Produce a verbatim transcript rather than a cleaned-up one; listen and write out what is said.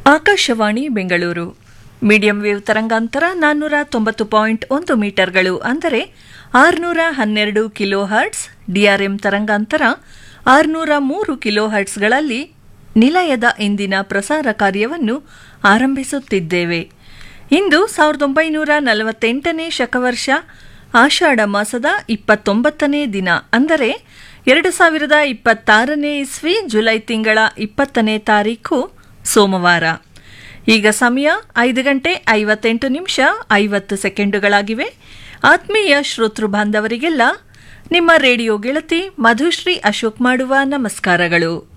Akashvani Bengaluru medium wave ತರಂಗಾಂತರ ನಾನ್ನೂರ ತೊಂಬತ್ತು ಪಾಯಿಂಟ್ ಒಂದು ಮೀಟರ್ಗಳು ಅಂದರೆ ಆರುನೂರ ಹನ್ನೆರಡು ಕಿಲೋ ಹರ್ಟ್ಸ್, ಡಿಆರ್ಎಂ ತರಂಗಾಂತರ ಆರುನೂರ ಮೂರು ಕಿಲೋ ಹರ್ಟ್ಸ್ಗಳಲ್ಲಿ ನಿಲಯದ ಇಂದಿನ ಪ್ರಸಾರ ಕಾರ್ಯವನ್ನು ಆರಂಭಿಸುತ್ತಿದ್ದೇವೆ. ಇಂದು ಸಾವಿರದ ಒಂಬೈನೂರ ನಲವತ್ತೆಂಟನೇ ಶಕವರ್ಷ ಆಷಾಢ ಮಾಸದ ಇಪ್ಪತ್ತೊಂಬತ್ತನೇ ದಿನ ಅಂದರೆ ಎರಡು ಸಾವಿರದ ಇಪ್ಪತ್ತಾರನೇ ಇಸ್ವಿ ಜುಲೈ ತಿಂಗಳ ಇಪ್ಪತ್ತನೇ ತಾರೀಖು ಸೋಮವಾರ. ಈಗ ಸಮಯ ಐದು ಗಂಟೆ ಐವತ್ತೆಂಟು ನಿಮಿಷ ಐವತ್ತು ಸೆಕೆಂಡುಗಳಾಗಿವೆ. ಆತ್ಮೀಯ ಶ್ರೋತೃ ಬಾಂಧವರಿಗೆಲ್ಲ ನಿಮ್ಮ ರೇಡಿಯೋ ಗೆಳತಿ ಮಧುಶ್ರೀ ಅಶೋಕ್ ಮಾಡುವ ನಮಸ್ಕಾರಗಳು.